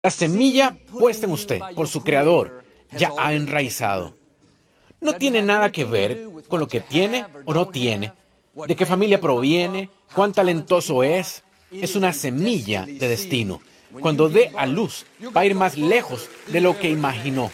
La semilla puesta en usted por su creador ya ha enraizado. No tiene nada que ver con lo que tiene o no tiene, de qué familia proviene, cuán talentoso es. Es una semilla de destino. Cuando dé a luz, va a ir más lejos de lo que imaginó.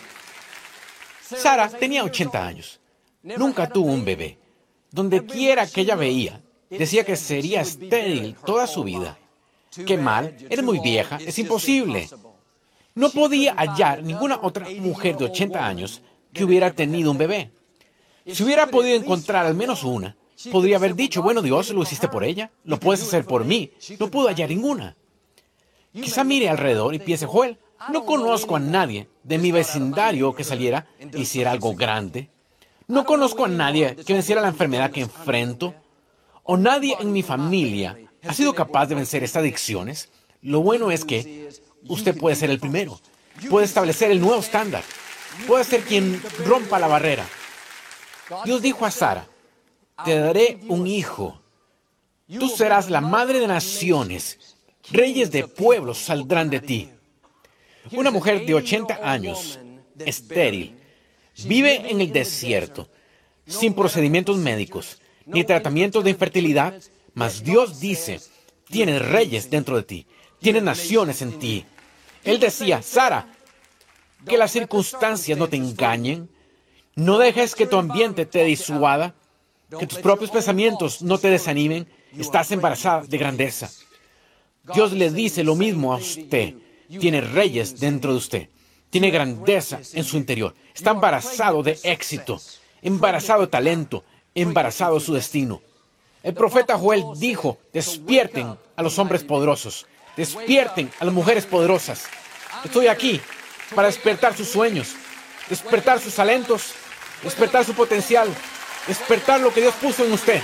Sara tenía 80 años. Nunca tuvo un bebé. Donde quiera que ella veía, decía que sería estéril toda su vida. Qué mal, eres muy vieja, es imposible. No podía hallar ninguna otra mujer de 80 años que hubiera tenido un bebé. Si hubiera podido encontrar al menos una, podría haber dicho, bueno, Dios, lo hiciste por ella, lo puedes hacer por mí. No pudo hallar ninguna. Quizá mire alrededor y piense, Joel, no conozco a nadie de mi vecindario que saliera e hiciera algo grande. No conozco a nadie que venciera la enfermedad que enfrento. O nadie en mi familia ha sido capaz de vencer estas adicciones. Lo bueno es que usted puede ser el primero. Puede establecer el nuevo estándar. Puede ser quien rompa la barrera. Dios dijo a Sara, te daré un hijo. Tú serás la madre de naciones. Reyes de pueblos saldrán de ti. Una mujer de 80 años, estéril, vive en el desierto, sin procedimientos médicos, ni tratamientos de infertilidad, mas Dios dice, tienes reyes dentro de ti, tienes naciones en ti. Él decía, Sara, que las circunstancias no te engañen, no dejes que tu ambiente te disuada, que tus propios pensamientos no te desanimen, estás embarazada de grandeza. Dios le dice lo mismo a usted, tiene reyes dentro de usted, tiene grandeza en su interior, está embarazado de éxito, embarazado de talento, embarazado de su destino. El profeta Joel dijo, despierten a los hombres poderosos, despierten a las mujeres poderosas. Estoy aquí para despertar sus sueños, despertar sus talentos, despertar su potencial, despertar lo que Dios puso en usted.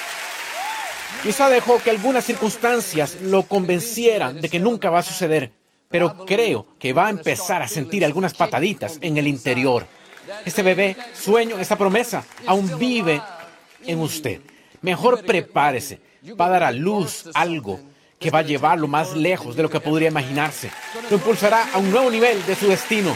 Quizá dejó que algunas circunstancias lo convencieran de que nunca va a suceder, pero creo que va a empezar a sentir algunas pataditas en el interior. Este bebé, sueño, esta promesa, aún vive en usted. Mejor prepárese para dar a luz algo que va a llevarlo más lejos de lo que podría imaginarse. Lo impulsará a un nuevo nivel de su destino.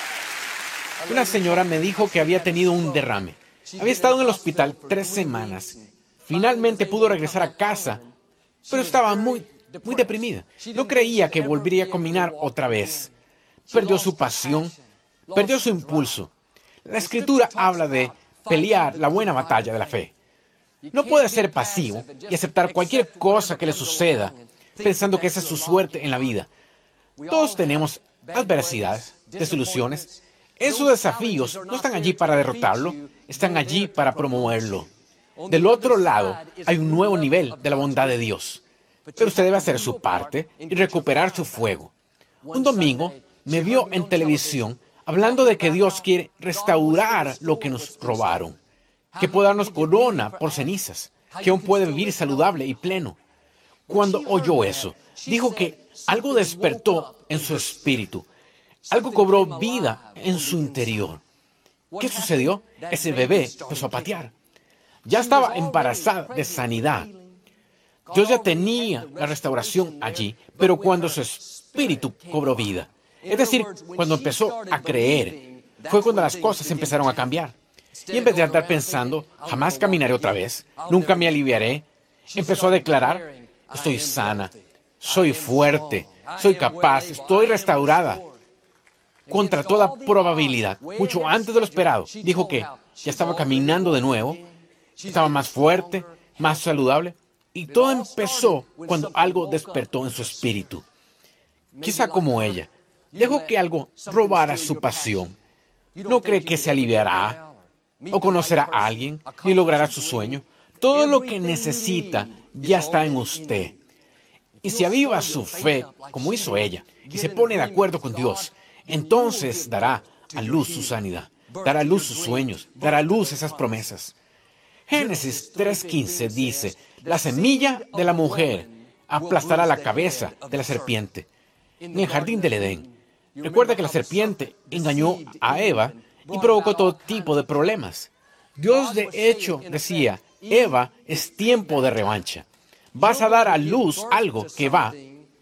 Una señora me dijo que había tenido un derrame. Había estado en el hospital 3 semanas. Finalmente pudo regresar a casa, pero estaba muy deprimida. No creía que volvería a caminar otra vez. Perdió su pasión, perdió su impulso. La Escritura habla de pelear la buena batalla de la fe. No puede ser pasivo y aceptar cualquier cosa que le suceda, pensando que esa es su suerte en la vida. Todos tenemos adversidades, desilusiones. Esos desafíos no están allí para derrotarlo, están allí para promoverlo. Del otro lado, hay un nuevo nivel de la bondad de Dios. Pero usted debe hacer su parte y recuperar su fuego. Un domingo me vio en televisión hablando de que Dios quiere restaurar lo que nos robaron, que puede darnos corona por cenizas, que aún puede vivir saludable y pleno. Cuando oyó eso, dijo que algo despertó en su espíritu, algo cobró vida en su interior. ¿Qué sucedió? Ese bebé empezó a patear. Ya estaba embarazada de sanidad. Dios ya tenía la restauración allí, pero cuando su espíritu cobró vida, es decir, cuando empezó a creer, fue cuando las cosas empezaron a cambiar. Y en vez de andar pensando, jamás caminaré otra vez, nunca me aliviaré, empezó a declarar, estoy sana, soy fuerte, soy capaz, estoy restaurada. Contra toda probabilidad, mucho antes de lo esperado, dijo que ya estaba caminando de nuevo, estaba más fuerte, más saludable, y todo empezó cuando algo despertó en su espíritu. Quizá como ella, dejó que algo robara su pasión. No cree que se aliviará, o conocerá a alguien, ni logrará su sueño. Todo lo que necesita ya está en usted. Y si aviva su fe, como hizo ella, y se pone de acuerdo con Dios, entonces dará a luz su sanidad, dará a luz sus sueños, dará a luz esas promesas. Génesis 3:15 dice, la semilla de la mujer aplastará la cabeza de la serpiente. En el jardín del Edén. Recuerda que la serpiente engañó a Eva y provocó todo tipo de problemas. Dios de hecho decía, Eva, es tiempo de revancha. Vas a dar a luz algo que va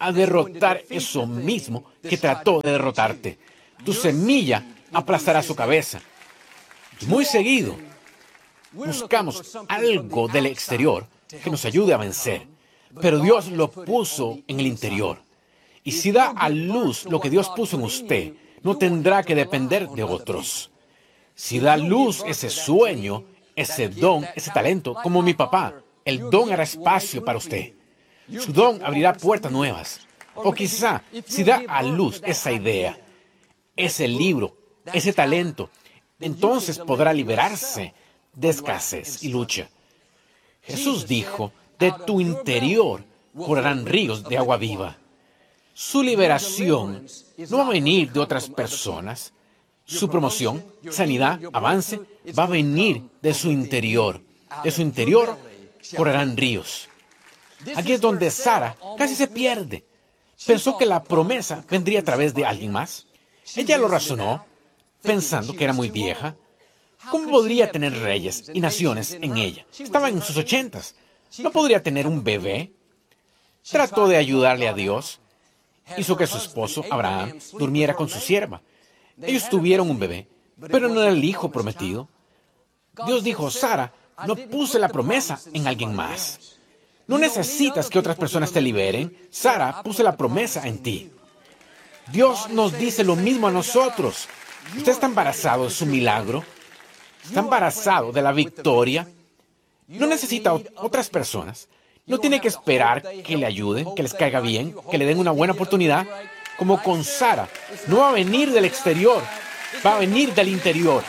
a derrotar eso mismo que trató de derrotarte. Tu semilla aplastará su cabeza. Y muy seguido, buscamos algo del exterior que nos ayude a vencer, pero Dios lo puso en el interior. Y si da a luz lo que Dios puso en usted, no tendrá que depender de otros. Si da a luz ese sueño, ese don, ese talento, como mi papá, el don hará espacio para usted. Su don abrirá puertas nuevas. O quizá, si da a luz esa idea, ese libro, ese talento, entonces podrá liberarse de escasez y lucha. Jesús dijo, de tu interior correrán ríos de agua viva. Su liberación no va a venir de otras personas. Su promoción, sanidad, avance, va a venir de su interior. De su interior correrán ríos. Aquí es donde Sara casi se pierde. Pensó que la promesa vendría a través de alguien más. Ella lo razonó, pensando que era muy vieja. ¿Cómo podría tener reyes y naciones en ella? Estaba en sus 80s. ¿No podría tener un bebé? Trató de ayudarle a Dios. Hizo que su esposo, Abraham, durmiera con su sierva. Ellos tuvieron un bebé, pero no era el hijo prometido. Dios dijo, Sara, no puse la promesa en alguien más. No necesitas que otras personas te liberen. Sara, puse la promesa en ti. Dios nos dice lo mismo a nosotros. Usted está embarazado de su milagro. Está embarazado de la victoria. No necesita otras personas. No tiene que esperar que le ayuden, que les caiga bien, que le den una buena oportunidad. Como con Sara, no va a venir del exterior, va a venir del interior.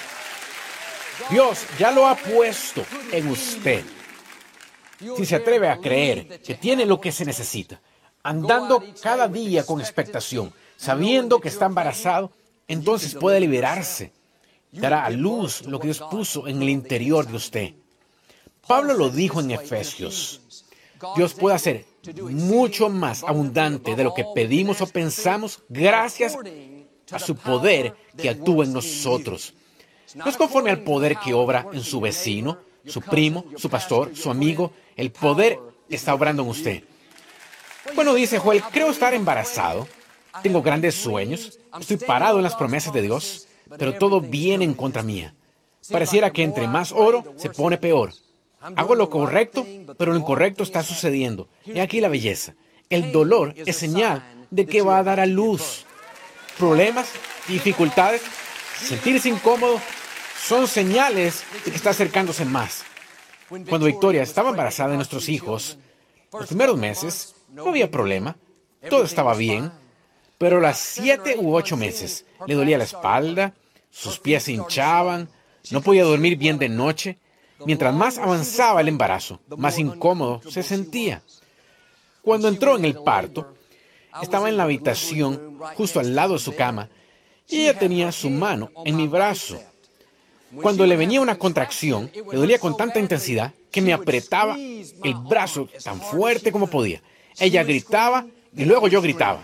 Dios ya lo ha puesto en usted. Si se atreve a creer que tiene lo que se necesita, andando cada día con expectación, sabiendo que está embarazado, entonces puede liberarse. Dará a luz lo que Dios puso en el interior de usted. Pablo lo dijo en Efesios. Dios puede hacer mucho más abundante de lo que pedimos o pensamos gracias a su poder que actúa en nosotros. No es conforme al poder que obra en su vecino, su primo, su pastor, su amigo. El poder está obrando en usted. Bueno, dice Joel, creo estar embarazado. Tengo grandes sueños. Estoy parado en las promesas de Dios, pero todo viene en contra mía. Pareciera que entre más oro, se pone peor. Hago lo correcto, pero lo incorrecto está sucediendo. Y aquí la belleza. El dolor es señal de que va a dar a luz. Problemas, dificultades, sentirse incómodo, son señales de que está acercándose más. Cuando Victoria estaba embarazada de nuestros hijos, los primeros meses no había problema, todo estaba bien, pero a las 7 u 8 meses le dolía la espalda, sus pies se hinchaban, no podía dormir bien de noche. Mientras más avanzaba el embarazo, más incómodo se sentía. Cuando entró en el parto, estaba en la habitación justo al lado de su cama y ella tenía su mano en mi brazo. Cuando le venía una contracción, le dolía con tanta intensidad que me apretaba el brazo tan fuerte como podía. Ella gritaba y luego yo gritaba.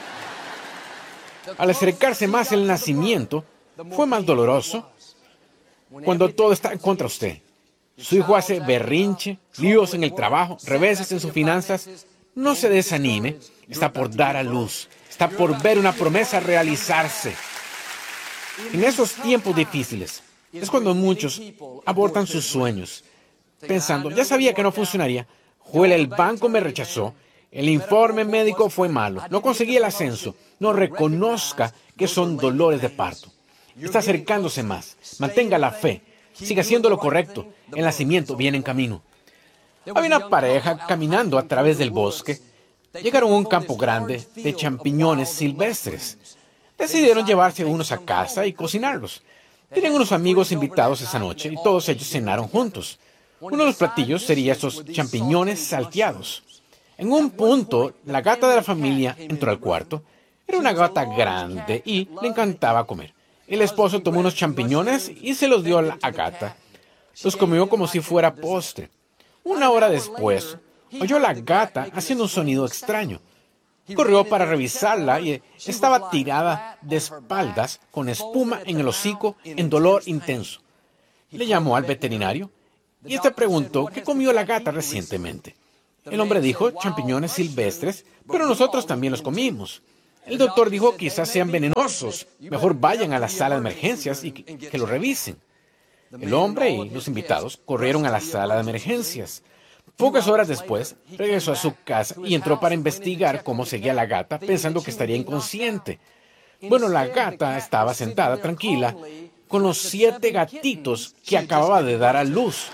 Al acercarse más el nacimiento, fue más doloroso. Cuando todo está contra usted, su hijo hace berrinche, líos en el trabajo, reveses en sus finanzas, no se desanime, está por dar a luz, está por ver una promesa realizarse. En esos tiempos difíciles, es cuando muchos abortan sus sueños, pensando, ya sabía que no funcionaría, Joel, el banco me rechazó, el informe médico fue malo, no conseguí el ascenso, no reconozca que son dolores de parto. Está acercándose más, mantenga la fe, siga haciendo lo correcto, el nacimiento viene en camino. Había una pareja caminando a través del bosque, llegaron a un campo grande de champiñones silvestres. Decidieron llevarse unos a casa y cocinarlos. Tenían unos amigos invitados esa noche y todos ellos cenaron juntos. Uno de los platillos sería esos champiñones salteados. En un punto, la gata de la familia entró al cuarto. Era una gata grande y le encantaba comer. El esposo tomó unos champiñones y se los dio a la gata. Los comió como si fuera postre. Una hora después, oyó a la gata haciendo un sonido extraño. Corrió para revisarla y estaba tirada de espaldas con espuma en el hocico en dolor intenso. Le llamó al veterinario y este preguntó qué comió la gata recientemente. El hombre dijo, champiñones silvestres, pero nosotros también los comimos. El doctor dijo, quizás sean venenosos. Mejor vayan a la sala de emergencias y que lo revisen. El hombre y los invitados corrieron a la sala de emergencias. Pocas horas después, regresó a su casa y entró para investigar cómo seguía la gata, pensando que estaría inconsciente. Bueno, la gata estaba sentada tranquila con los 7 gatitos que acababa de dar a luz.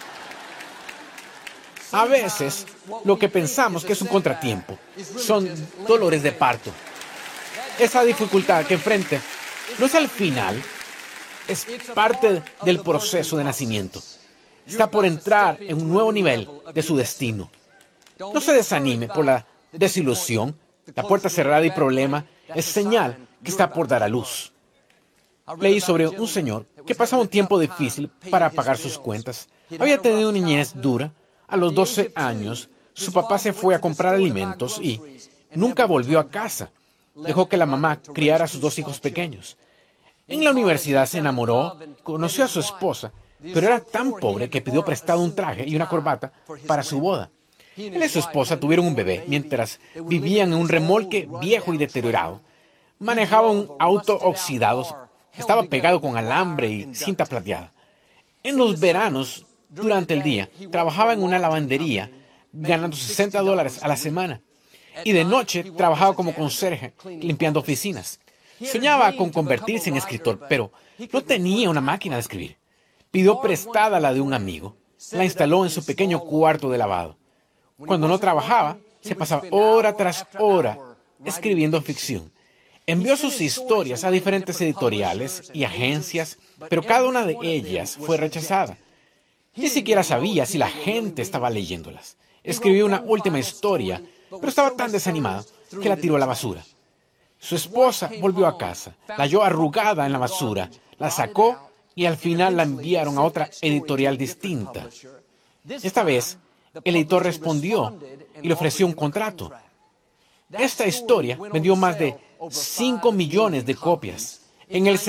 A veces, lo que pensamos que es un contratiempo son dolores de parto. Esa dificultad que enfrenta no es al final, es parte del proceso de nacimiento. Está por entrar en un nuevo nivel de su destino. No se desanime por la desilusión. La puerta cerrada y problema es señal que está por dar a luz. Leí sobre un señor que pasaba un tiempo difícil para pagar sus cuentas. Había tenido una niñez dura. A los 12 años, su papá se fue a comprar alimentos y nunca volvió a casa. Dejó que la mamá criara a sus 2 hijos pequeños. En la universidad se enamoró, conoció a su esposa, pero era tan pobre que pidió prestado un traje y una corbata para su boda. Él y su esposa tuvieron un bebé mientras vivían en un remolque viejo y deteriorado. Manejaba un auto oxidado, estaba pegado con alambre y cinta plateada. En los veranos, durante el día, trabajaba en una lavandería ganando $60 a la semana. Y de noche trabajaba como conserje, limpiando oficinas. Soñaba con convertirse en escritor, pero no tenía una máquina de escribir. Pidió prestada la de un amigo. La instaló en su pequeño cuarto de lavado. Cuando no trabajaba, se pasaba hora tras hora escribiendo ficción. Envió sus historias a diferentes editoriales y agencias, pero cada una de ellas fue rechazada. Ni siquiera sabía si la gente estaba leyéndolas. Escribió una última historia, pero estaba tan desanimado que la tiró a la basura. Su esposa volvió a casa, la halló arrugada en la basura, la sacó y al final la enviaron a otra editorial distinta. Esta vez, el editor respondió y le ofreció un contrato. Esta historia vendió más de 5 millones de copias. En el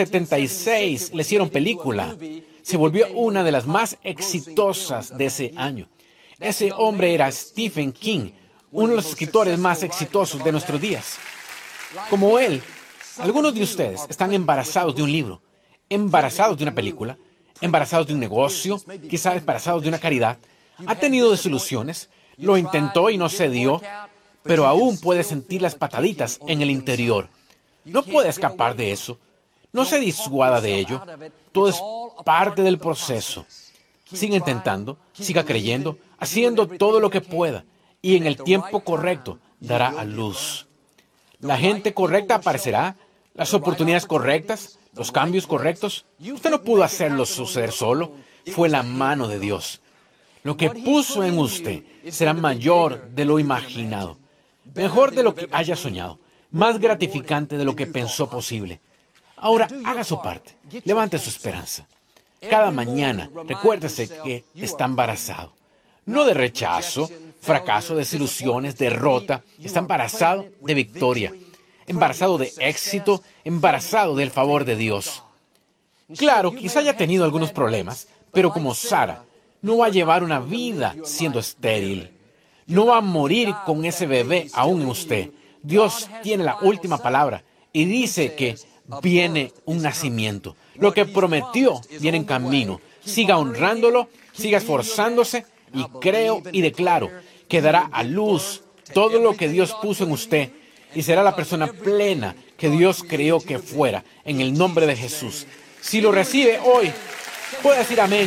76 le hicieron película. Se volvió una de las más exitosas de ese año. Ese hombre era Stephen King, uno de los escritores más exitosos de nuestros días. Como él, algunos de ustedes están embarazados de un libro, embarazados de una película, embarazados de un negocio, quizás embarazados de una caridad. Ha tenido desilusiones, lo intentó y no se dio, pero aún puede sentir las pataditas en el interior. No puede escapar de eso. No se disuada de ello. Todo es parte del proceso. Siga intentando, siga creyendo, haciendo todo lo que pueda, y en el tiempo correcto dará a luz. La gente correcta aparecerá, las oportunidades correctas, los cambios correctos. Usted no pudo hacerlo suceder solo, fue la mano de Dios. Lo que puso en usted será mayor de lo imaginado, mejor de lo que haya soñado, más gratificante de lo que pensó posible. Ahora haga su parte, levante su esperanza. Cada mañana recuérdese que está embarazado. No de rechazo, fracaso, desilusiones, derrota. Está embarazado de victoria, embarazado de éxito, embarazado del favor de Dios. Claro, quizá haya tenido algunos problemas, pero como Sara, no va a llevar una vida siendo estéril. No va a morir con ese bebé aún en usted. Dios tiene la última palabra y dice que viene un nacimiento. Lo que prometió viene en camino. Siga honrándolo, siga esforzándose y creo y declaro que dará a luz todo lo que Dios puso en usted y será la persona plena que Dios creó que fuera en el nombre de Jesús. Si lo recibe hoy, puede decir amén.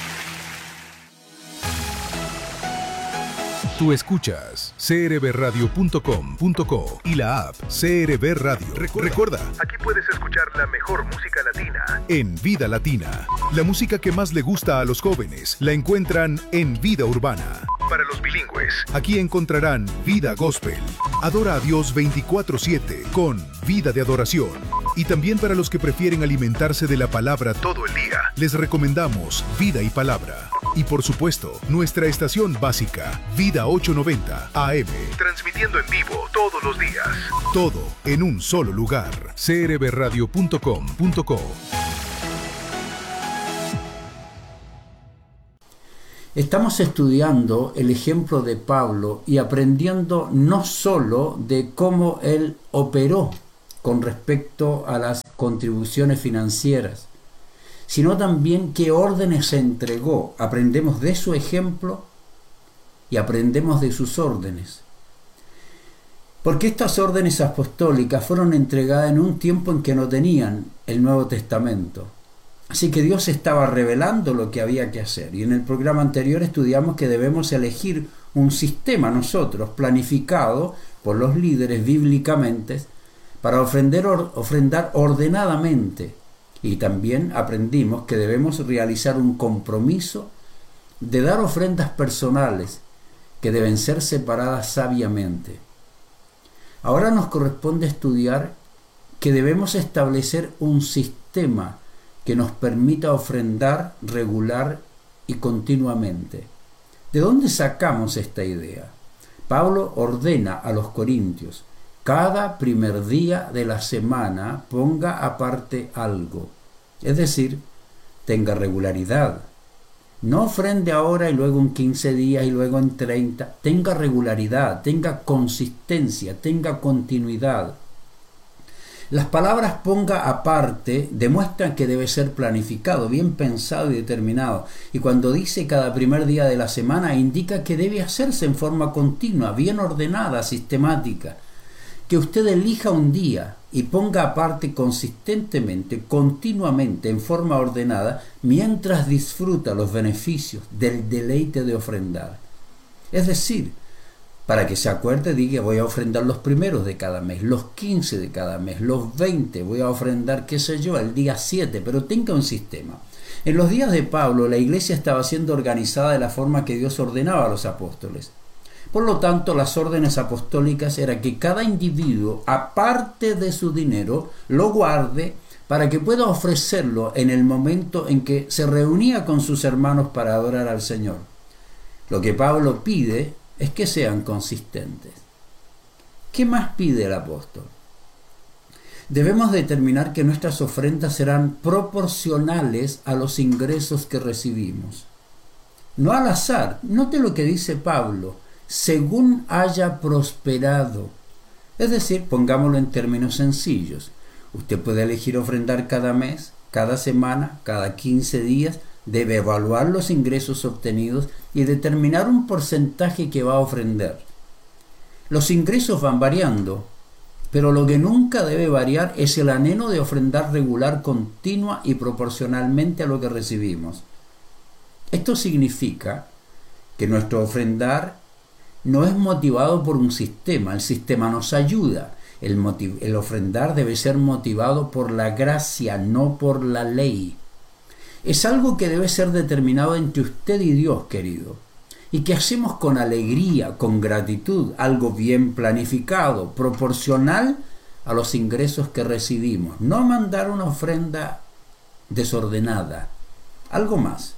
Tú escuchas crbradio.com.co y la app CRB Radio. Recuerda, aquí puedes escuchar la mejor música latina en Vida Latina. La música que más le gusta a los jóvenes la encuentran en Vida Urbana. Para los bilingües, aquí encontrarán Vida Gospel. Adora a Dios 24/7 con Vida de Adoración. Y también para los que prefieren alimentarse de la palabra todo el día, les recomendamos Vida y Palabra. Y por supuesto, nuestra estación básica, Vida 890 AM, transmitiendo en vivo todos los días. Todo en un solo lugar. crbradio.com.co. Estamos estudiando el ejemplo de Pablo y aprendiendo no solo de cómo él operó con respecto a las contribuciones financieras, sino también qué órdenes se entregó. Aprendemos de su ejemplo y aprendemos de sus órdenes. Porque estas órdenes apostólicas fueron entregadas en un tiempo en que no tenían el Nuevo Testamento. Así que Dios estaba revelando lo que había que hacer. Y en el programa anterior estudiamos que debemos elegir un sistema nosotros, planificado por los líderes bíblicamente, para ofrendar ordenadamente. Y también aprendimos que debemos realizar un compromiso de dar ofrendas personales que deben ser separadas sabiamente. Ahora nos corresponde estudiar que debemos establecer un sistema que nos permita ofrendar regular y continuamente. ¿De dónde sacamos esta idea? Pablo ordena a los corintios: cada primer día de la semana ponga aparte algo. Es decir, tenga regularidad. No ofrende ahora y luego en 15 días y luego en 30. Tenga regularidad, tenga consistencia, tenga continuidad. Las palabras ponga aparte demuestran que debe ser planificado, bien pensado y determinado. Y cuando dice cada primer día de la semana, indica que debe hacerse en forma continua, bien ordenada, sistemática. Que usted elija un día y ponga aparte consistentemente, continuamente, en forma ordenada, mientras disfruta los beneficios del deleite de ofrendar. Es decir, para que se acuerde, diga: voy a ofrendar los primeros de cada mes, los 15 de cada mes, los 20, voy a ofrendar, qué sé yo, el día 7, pero tenga un sistema. En los días de Pablo, la iglesia estaba siendo organizada de la forma que Dios ordenaba a los apóstoles. Por lo tanto, las órdenes apostólicas era que cada individuo, aparte de su dinero, lo guarde para que pueda ofrecerlo en el momento en que se reunía con sus hermanos para adorar al Señor. Lo que Pablo pide es que sean consistentes. ¿Qué más pide el apóstol? Debemos determinar que nuestras ofrendas serán proporcionales a los ingresos que recibimos. No al azar. Note lo que dice Pablo: según haya prosperado. Es decir, pongámoslo en términos sencillos. Usted puede elegir ofrendar cada mes, cada semana, cada 15 días. Debe evaluar los ingresos obtenidos y determinar un porcentaje que va a ofrendar. Los ingresos van variando, pero lo que nunca debe variar es el anhelo de ofrendar regular, continua y proporcionalmente a lo que recibimos. Esto significa que nuestro ofrendar no es motivado por un sistema. El sistema nos ayuda. El ofrendar debe ser motivado por la gracia, no por la ley. Es algo que debe ser determinado entre usted y Dios, querido, y que hacemos con alegría, con gratitud, algo bien planificado, proporcional a los ingresos que recibimos. No mandar una ofrenda desordenada. Algo más.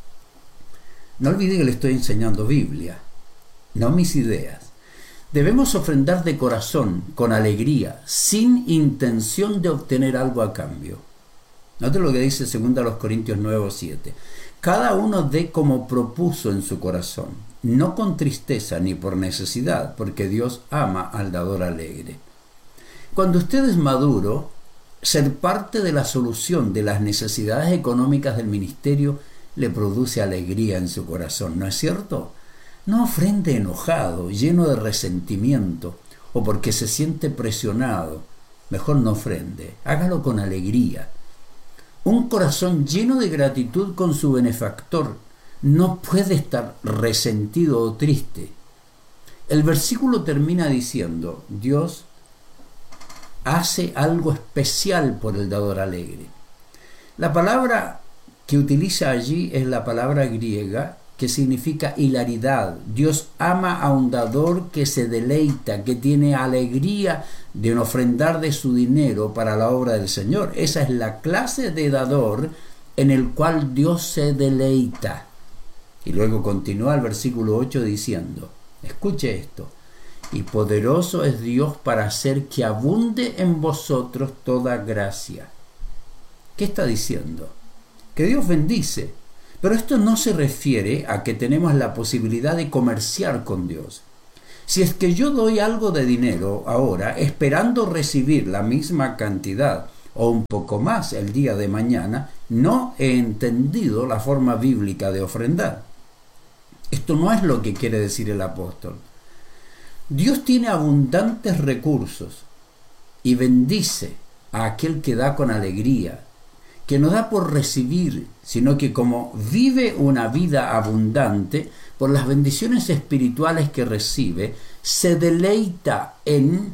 No olvide que le estoy enseñando Biblia, no mis ideas. Debemos ofrendar de corazón, con alegría, sin intención de obtener algo a cambio. Note lo que dice 2 Corintios 9:7. Cada uno dé como propuso en su corazón, no con tristeza ni por necesidad, porque Dios ama al dador alegre. Cuando usted es maduro, ser parte de la solución de las necesidades económicas del ministerio le produce alegría en su corazón, ¿no es cierto? No ofrende enojado, lleno de resentimiento, o porque se siente presionado. Mejor no ofrende, hágalo con alegría. Un corazón lleno de gratitud con su benefactor no puede estar resentido o triste. El versículo termina diciendo: Dios hace algo especial por el dador alegre. La palabra que utiliza allí es la palabra griega que significa hilaridad. Dios ama a un dador que se deleita, que tiene alegría de ofrendar de su dinero para la obra del Señor. Esa es la clase de dador en el cual Dios se deleita. Y luego continúa el versículo 8 diciendo, escuche esto: y poderoso es Dios para hacer que abunde en vosotros toda gracia. ¿Qué está diciendo? Que Dios bendice, Pero esto no se refiere a que tenemos la posibilidad de comerciar con Dios. Si es que yo doy algo de dinero ahora, esperando recibir la misma cantidad o un poco más el día de mañana, no he entendido la forma bíblica de ofrendar. Esto no es lo que quiere decir el apóstol. Dios tiene abundantes recursos y bendice a aquel que da con alegría, que no da por recibir, sino que como vive una vida abundante, por las bendiciones espirituales que recibe, se deleita en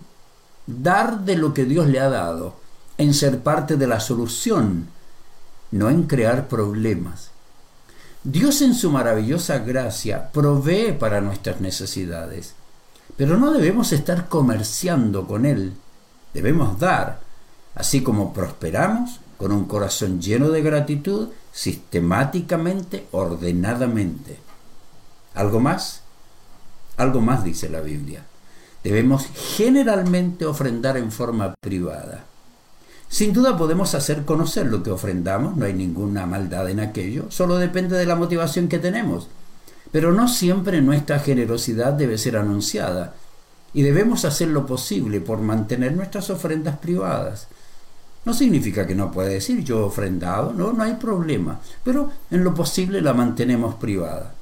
dar de lo que Dios le ha dado, en ser parte de la solución, no en crear problemas. Dios en su maravillosa gracia provee para nuestras necesidades, pero no debemos estar comerciando con Él, debemos dar, así como prosperamos, con un corazón lleno de gratitud, sistemáticamente, ordenadamente. ¿Algo más? Algo más dice la Biblia. Debemos generalmente ofrendar en forma privada. Sin duda podemos hacer conocer lo que ofrendamos, no hay ninguna maldad en aquello, solo depende de la motivación que tenemos. Pero no siempre nuestra generosidad debe ser anunciada y debemos hacer lo posible por mantener nuestras ofrendas privadas. No significa que no pueda decir yo he ofrendado, no hay problema, pero en lo posible la mantenemos privada.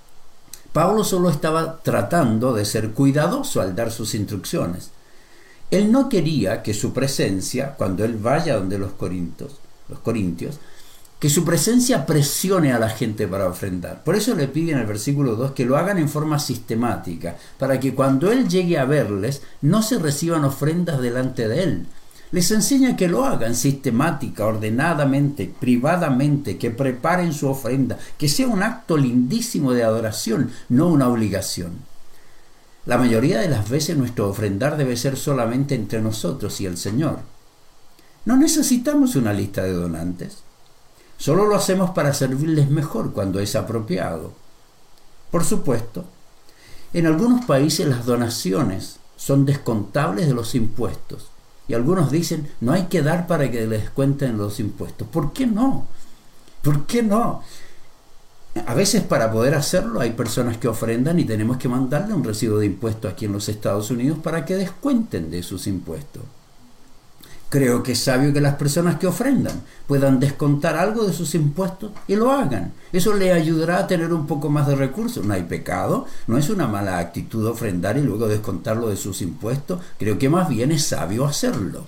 Pablo solo estaba tratando de ser cuidadoso al dar sus instrucciones. Él no quería que su presencia, cuando él vaya donde los corintios, que su presencia presione a la gente para ofrendar. Por eso le pide en el versículo 2 que lo hagan en forma sistemática, para que cuando él llegue a verles, no se reciban ofrendas delante de él. Les enseña que lo hagan sistemática, ordenadamente, privadamente, que preparen su ofrenda, que sea un acto lindísimo de adoración, no una obligación. La mayoría de las veces nuestro ofrendar debe ser solamente entre nosotros y el Señor. No necesitamos una lista de donantes. Solo lo hacemos para servirles mejor cuando es apropiado. Por supuesto, en algunos países las donaciones son descontables de los impuestos. Y algunos dicen, no hay que dar para que les descuenten los impuestos. ¿Por qué no? ¿Por qué no? A veces para poder hacerlo hay personas que ofrendan y tenemos que mandarle un recibo de impuestos aquí en los Estados Unidos para que descuenten de sus impuestos. Creo que es sabio que las personas que ofrendan puedan descontar algo de sus impuestos y lo hagan. Eso le ayudará a tener un poco más de recursos. No hay pecado, no es una mala actitud ofrendar y luego descontarlo de sus impuestos. Creo que más bien es sabio hacerlo.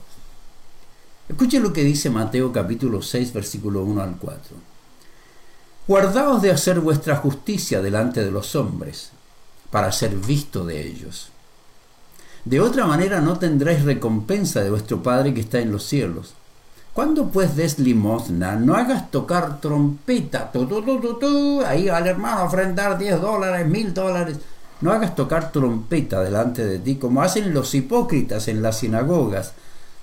Escuche lo que dice Mateo capítulo 6, versículo 1 al 4. Guardaos de hacer vuestra justicia delante de los hombres, para ser visto de ellos. De otra manera no tendréis recompensa de vuestro Padre que está en los cielos. Cuando pues des limosna, no hagas tocar trompeta, ahí al hermano ofrendar $10, $1,000. No hagas tocar trompeta delante de ti, como hacen los hipócritas en las sinagogas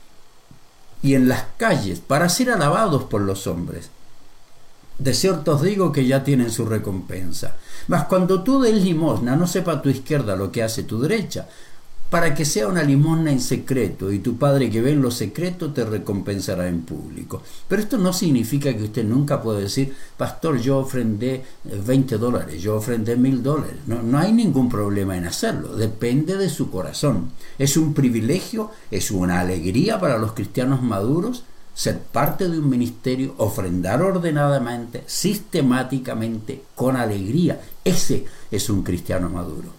y en las calles, para ser alabados por los hombres. De cierto os digo que ya tienen su recompensa. Mas cuando tú des limosna, no sepa tu izquierda lo que hace tu derecha, para que sea una limosna en secreto, y tu Padre que ve en lo secreto te recompensará en público. Pero esto no significa que usted nunca pueda decir, pastor, yo ofrendé $20, yo ofrendé $1,000. No hay ningún problema en hacerlo, depende de su corazón. Es un privilegio, es una alegría para los cristianos maduros ser parte de un ministerio, ofrendar ordenadamente, sistemáticamente, con alegría. Ese es un cristiano maduro.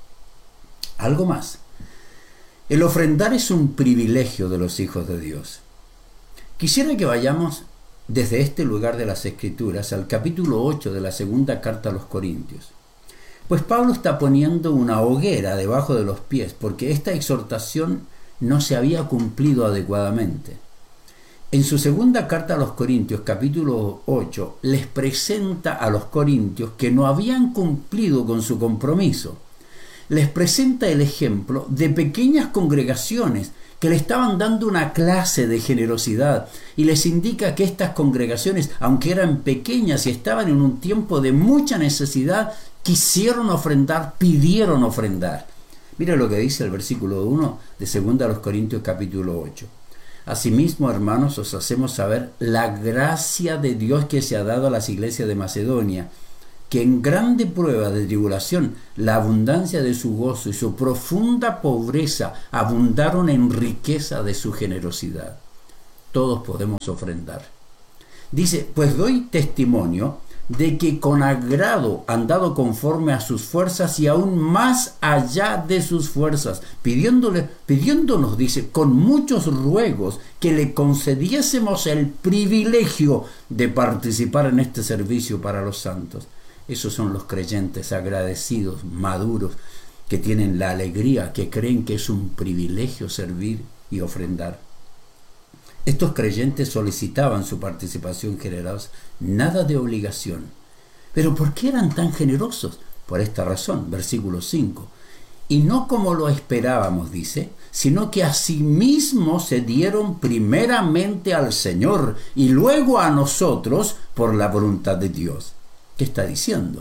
Algo más. El ofrendar es un privilegio de los hijos de Dios. Quisiera que vayamos desde este lugar de las Escrituras al capítulo 8 de la segunda carta a los Corintios. Pues Pablo está poniendo una hoguera debajo de los pies porque esta exhortación no se había cumplido adecuadamente. En su segunda carta a los Corintios, capítulo 8, les presenta a los corintios que no habían cumplido con su compromiso. Les presenta el ejemplo de pequeñas congregaciones que le estaban dando una clase de generosidad y les indica que estas congregaciones, aunque eran pequeñas y estaban en un tiempo de mucha necesidad, quisieron ofrendar, pidieron ofrendar. Mira lo que dice el versículo 1 de 2 Corintios capítulo 8. Asimismo, hermanos, os hacemos saber la gracia de Dios que se ha dado a las iglesias de Macedonia, que en grande prueba de tribulación, la abundancia de su gozo y su profunda pobreza abundaron en riqueza de su generosidad. Todos podemos ofrendar. Dice, pues doy testimonio de que con agrado han dado conforme a sus fuerzas y aún más allá de sus fuerzas, pidiéndonos, dice, con muchos ruegos que le concediésemos el privilegio de participar en este servicio para los santos. Esos son los creyentes agradecidos, maduros, que tienen la alegría, que creen que es un privilegio servir y ofrendar. Estos creyentes solicitaban su participación generosa, nada de obligación. ¿Pero por qué eran tan generosos? Por esta razón, versículo 5. Y no como lo esperábamos, dice, sino que asimismo se dieron primeramente al Señor y luego a nosotros por la voluntad de Dios. ¿Qué está diciendo?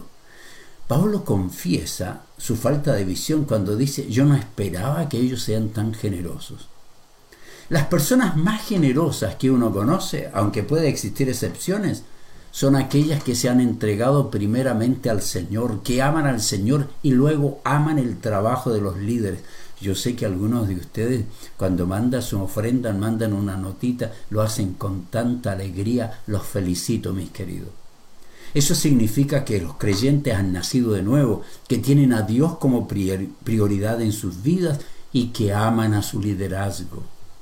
Pablo confiesa su falta de visión cuando dice, yo no esperaba que ellos sean tan generosos. Las personas más generosas que uno conoce, aunque puede existir excepciones, son aquellas que se han entregado primeramente al Señor, que aman al Señor y luego aman el trabajo de los líderes. Yo sé que algunos de ustedes, cuando mandan su ofrenda, mandan una notita, lo hacen con tanta alegría. Los felicito, mis queridos. Eso significa que los creyentes han nacido de nuevo, que tienen a Dios como prioridad en sus vidas y que aman a su liderazgo.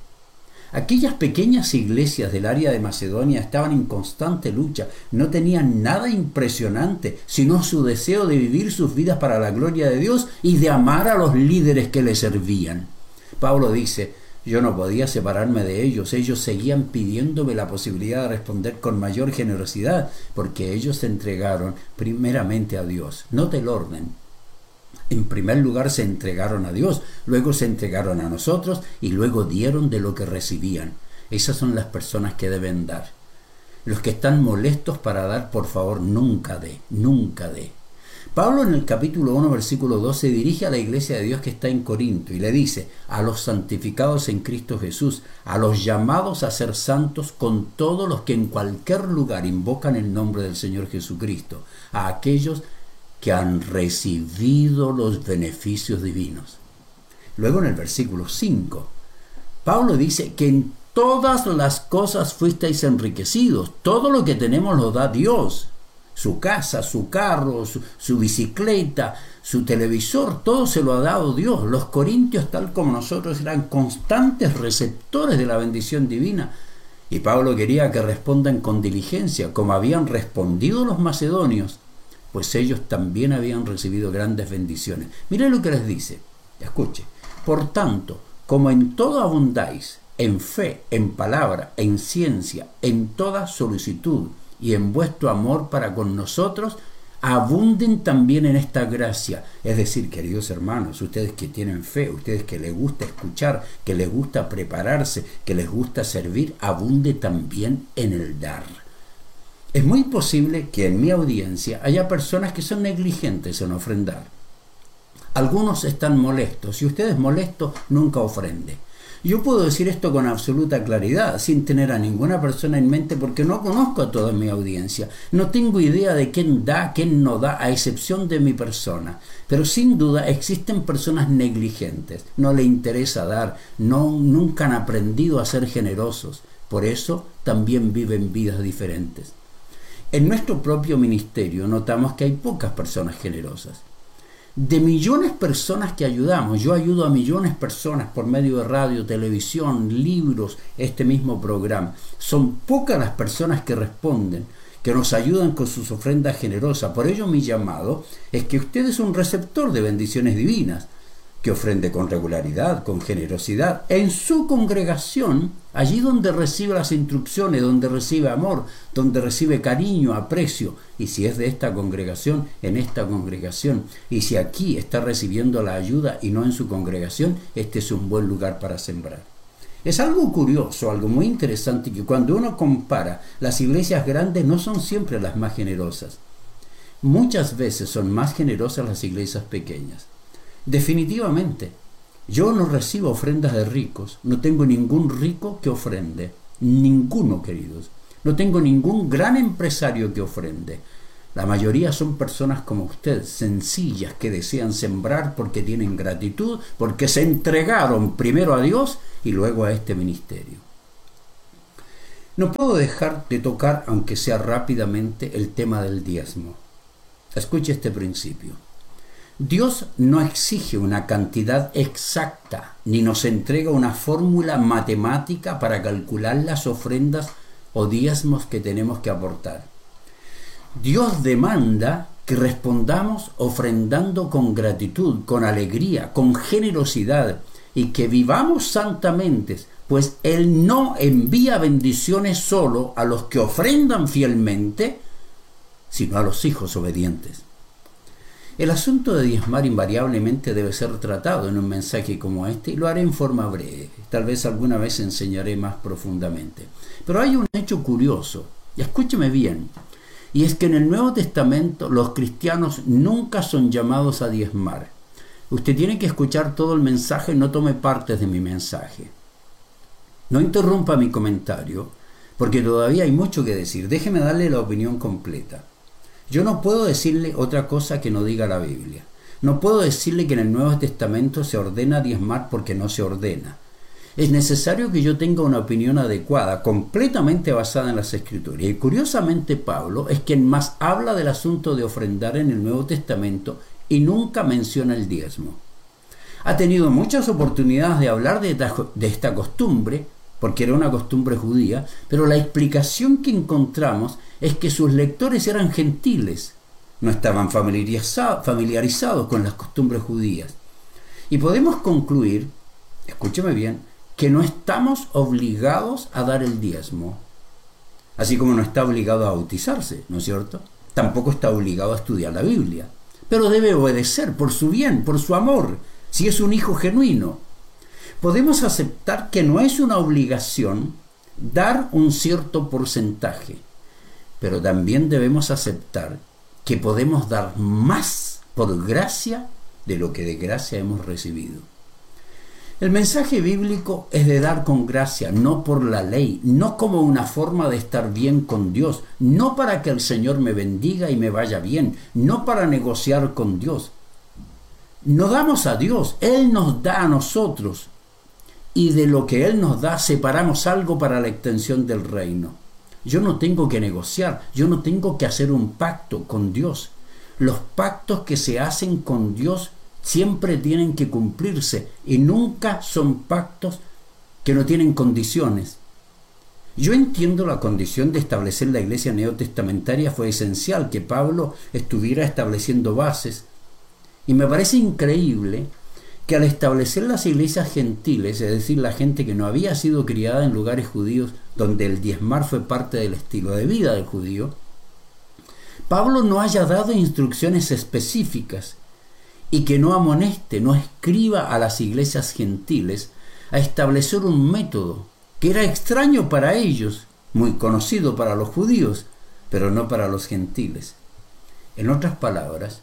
Aquellas pequeñas iglesias del área de Macedonia estaban en constante lucha, no tenían nada impresionante, sino su deseo de vivir sus vidas para la gloria de Dios y de amar a los líderes que les servían. Pablo dice, yo no podía separarme de ellos, ellos seguían pidiéndome la posibilidad de responder con mayor generosidad, porque ellos se entregaron primeramente a Dios. Note el orden. En primer lugar se entregaron a Dios, luego se entregaron a nosotros y luego dieron de lo que recibían. Esas son las personas que deben dar. Los que están molestos para dar, por favor, nunca dé, nunca dé. Pablo en el capítulo 1, versículo 2 se dirige a la iglesia de Dios que está en Corinto y le dice, a los santificados en Cristo Jesús, a los llamados a ser santos con todos los que en cualquier lugar invocan el nombre del Señor Jesucristo, a aquellos que han recibido los beneficios divinos. Luego en el versículo 5, Pablo dice que en todas las cosas fuisteis enriquecidos. Todo lo que tenemos lo da Dios. Su casa, su carro, su bicicleta, su televisor, todo se lo ha dado Dios. Los corintios, tal como nosotros, eran constantes receptores de la bendición divina. Y Pablo quería que respondan con diligencia, como habían respondido los macedonios, pues ellos también habían recibido grandes bendiciones. Miren lo que les dice, escuche. Por tanto, como en todo abundáis, en fe, en palabra, en ciencia, en toda solicitud y en vuestro amor para con nosotros, abunden también en esta gracia. Es decir, queridos hermanos, ustedes que tienen fe, ustedes que les gusta escuchar, que les gusta prepararse, que les gusta servir, abunde también en el dar. Es muy posible que en mi audiencia haya personas que son negligentes en ofrendar. Algunos están molestos. Si usted es molesto, nunca ofrende. Yo puedo decir esto con absoluta claridad, sin tener a ninguna persona en mente, porque no conozco a toda mi audiencia. No tengo idea de quién da, quién no da, a excepción de mi persona. Pero sin duda existen personas negligentes. No les interesa dar, nunca han aprendido a ser generosos. Por eso también viven vidas diferentes. En nuestro propio ministerio notamos que hay pocas personas generosas. De millones de personas que ayudamos, yo ayudo a millones de personas por medio de radio, televisión, libros, este mismo programa. Son pocas las personas que responden, que nos ayudan con sus ofrendas generosas. Por ello mi llamado es que usted es un receptor de bendiciones divinas, que ofrende con regularidad, con generosidad, en su congregación, allí donde recibe las instrucciones, donde recibe amor, donde recibe cariño, aprecio. Y si es de esta congregación, en esta congregación. Y si aquí está recibiendo la ayuda y no en su congregación, este es un buen lugar para sembrar. Es algo curioso, algo muy interesante, que cuando uno compara, las iglesias grandes no son siempre las más generosas. Muchas veces son más generosas las iglesias pequeñas. Definitivamente, Yo no recibo ofrendas de ricos, no tengo ningún rico que ofrende, ninguno, queridos. No tengo ningún gran empresario que ofrende. La mayoría son personas como usted, sencillas, que desean sembrar porque tienen gratitud, porque se entregaron primero a Dios y luego a este ministerio. No puedo dejar de tocar, aunque sea rápidamente, el tema del diezmo. Escuche este principio. Dios no exige una cantidad exacta, ni nos entrega una fórmula matemática para calcular las ofrendas o diezmos que tenemos que aportar. Dios demanda que respondamos ofrendando con gratitud, con alegría, con generosidad y que vivamos santamente, pues Él no envía bendiciones solo a los que ofrendan fielmente, sino a los hijos obedientes. El asunto de diezmar invariablemente debe ser tratado en un mensaje como este y lo haré en forma breve. Tal vez alguna vez enseñaré más profundamente. Pero hay un hecho curioso, y escúcheme bien, y es que en el Nuevo Testamento los cristianos nunca son llamados a diezmar. Usted tiene que escuchar todo el mensaje, no tome partes de mi mensaje. No interrumpa mi comentario, porque todavía hay mucho que decir. Déjeme darle la opinión completa. Yo no puedo decirle otra cosa que no diga la Biblia. No puedo decirle que en el Nuevo Testamento se ordena diezmar porque no se ordena. Es necesario que yo tenga una opinión adecuada, completamente basada en las Escrituras. Y curiosamente Pablo es quien más habla del asunto de ofrendar en el Nuevo Testamento y nunca menciona el diezmo. Ha tenido muchas oportunidades de hablar de esta costumbre, porque era una costumbre judía, pero la explicación que encontramos es que sus lectores eran gentiles, no estaban familiarizados con las costumbres judías. Y podemos concluir, escúcheme bien, que no estamos obligados a dar el diezmo, así como no está obligado a bautizarse, ¿no es cierto? Tampoco está obligado a estudiar la Biblia, pero debe obedecer por su bien, por su amor, si es un hijo genuino. Podemos aceptar que no es una obligación dar un cierto porcentaje, pero también debemos aceptar que podemos dar más por gracia de lo que de gracia hemos recibido. El mensaje bíblico es de dar con gracia, no por la ley, no como una forma de estar bien con Dios, no para que el Señor me bendiga y me vaya bien, no para negociar con Dios. No damos a Dios, Él nos da a nosotros. Y de lo que Él nos da, separamos algo para la extensión del reino. Yo no tengo que negociar, yo no tengo que hacer un pacto con Dios. Los pactos que se hacen con Dios siempre tienen que cumplirse y nunca son pactos que no tienen condiciones. Yo entiendo la condición de establecer la iglesia neotestamentaria fue esencial, que Pablo estuviera estableciendo bases. Y me parece increíble que al establecer las iglesias gentiles, es decir, la gente que no había sido criada en lugares judíos, donde el diezmar fue parte del estilo de vida del judío, Pablo no haya dado instrucciones específicas y que no amoneste, no escriba a las iglesias gentiles a establecer un método que era extraño para ellos, muy conocido para los judíos, pero no para los gentiles. En otras palabras,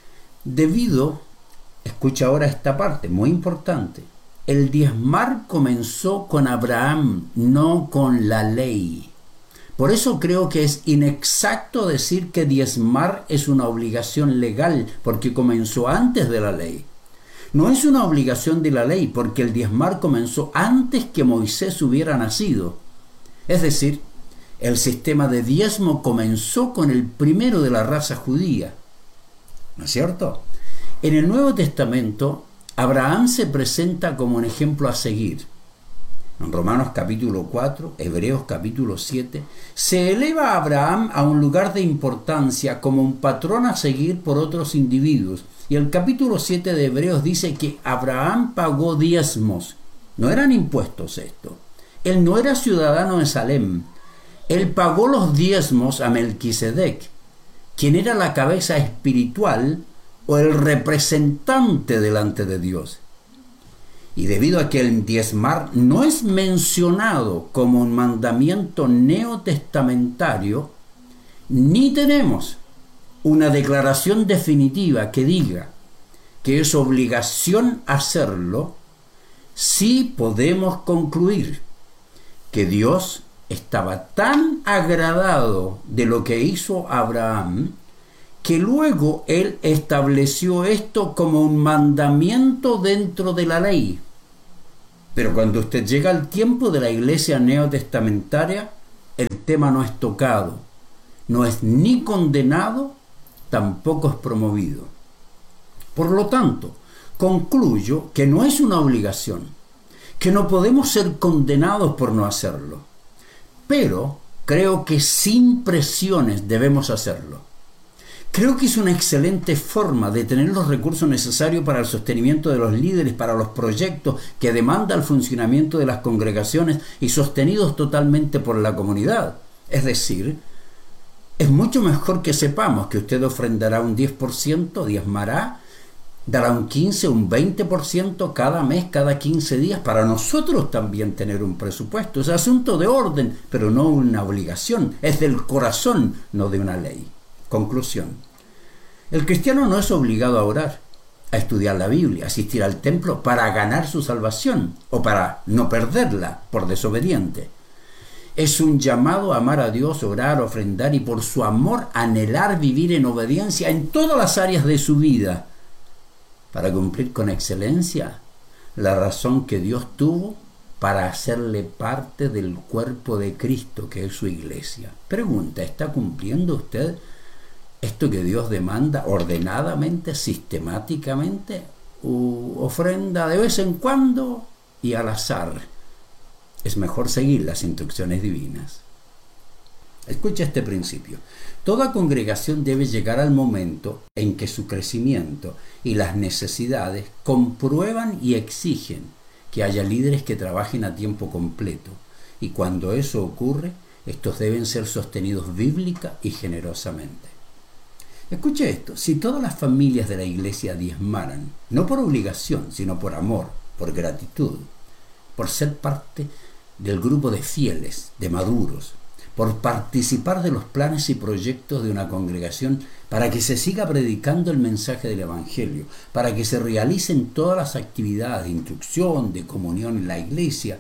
escucha ahora esta parte, muy importante. El diezmar comenzó con Abraham, no con la ley. Por eso creo que es inexacto decir que diezmar es una obligación legal, porque comenzó antes de la ley. No es una obligación de la ley, porque el diezmar comenzó antes que Moisés hubiera nacido. Es decir, el sistema de diezmo comenzó con el primero de la raza judía. ¿No es cierto? En el Nuevo Testamento, Abraham se presenta como un ejemplo a seguir. En Romanos capítulo 4, Hebreos capítulo 7, se eleva a Abraham a un lugar de importancia como un patrón a seguir por otros individuos. Y el capítulo 7 de Hebreos dice que Abraham pagó diezmos. No eran impuestos esto. Él no era ciudadano de Salem. Él pagó los diezmos a Melquisedec, quien era la cabeza espiritual o el representante delante de Dios. Y debido a que el diezmar no es mencionado como un mandamiento neotestamentario, ni tenemos una declaración definitiva que diga que es obligación hacerlo, sí podemos concluir que Dios estaba tan agradado de lo que hizo Abraham, que luego él estableció esto como un mandamiento dentro de la ley. Pero cuando usted llega al tiempo de la iglesia neotestamentaria, el tema no es tocado, no es ni condenado, tampoco es promovido. Por lo tanto, concluyo que no es una obligación, que no podemos ser condenados por no hacerlo, pero creo que sin presiones debemos hacerlo. Creo que es una excelente forma de tener los recursos necesarios para el sostenimiento de los líderes, para los proyectos que demanda el funcionamiento de las congregaciones y sostenidos totalmente por la comunidad. Es decir, es mucho mejor que sepamos que usted ofrendará un 10%, diezmará, dará un 15%, un 20% cada mes, cada 15 días, para nosotros también tener un presupuesto. Es asunto de orden, pero no una obligación. Es del corazón, no de una ley. Conclusión. El cristiano no es obligado a orar, a estudiar la Biblia, a asistir al templo para ganar su salvación o para no perderla por desobediente. Es un llamado a amar a Dios, orar, ofrendar y por su amor anhelar vivir en obediencia en todas las áreas de su vida para cumplir con excelencia la razón que Dios tuvo para hacerle parte del cuerpo de Cristo, que es su iglesia. Pregunta, ¿está cumpliendo usted esto que Dios demanda ordenadamente, sistemáticamente, u ofrenda de vez en cuando y al azar? Es mejor seguir las instrucciones divinas. Escucha este principio. Toda congregación debe llegar al momento en que su crecimiento y las necesidades comprueban y exigen que haya líderes que trabajen a tiempo completo. Y cuando eso ocurre, estos deben ser sostenidos bíblica y generosamente. Escuche esto, si todas las familias de la iglesia diezmaran, no por obligación, sino por amor, por gratitud, por ser parte del grupo de fieles, de maduros, por participar de los planes y proyectos de una congregación para que se siga predicando el mensaje del Evangelio, para que se realicen todas las actividades de instrucción, de comunión en la iglesia.